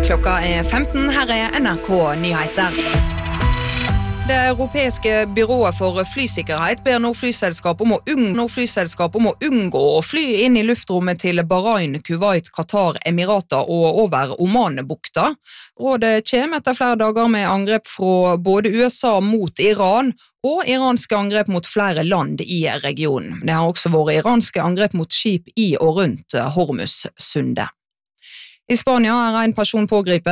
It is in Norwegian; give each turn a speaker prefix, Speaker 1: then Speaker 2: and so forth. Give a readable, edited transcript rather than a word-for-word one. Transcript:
Speaker 1: Klokka 15, her NRK Nyheter. Det europeiske byrået for flysikkerhet ber nå flyselskap om å unngå å fly inn i luftrommet til Bahrain, Kuwait, Qatar, Emirater og over Omanbukta. Rådet kommer etter flere dager med angrep fra både USA mot Iran og iranske angrep mot flere land i regionen. Det har også vært iranske angrep mot skip i og rundt Hormuzsundet. I Spania er en person pågrepet